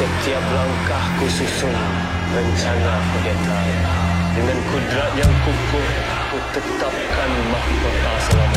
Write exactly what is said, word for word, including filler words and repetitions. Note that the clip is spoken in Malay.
Setiap langkah ku susun rencana kudeta. Dengan kudrat yang kukuh, ku tetapkan mahkota selama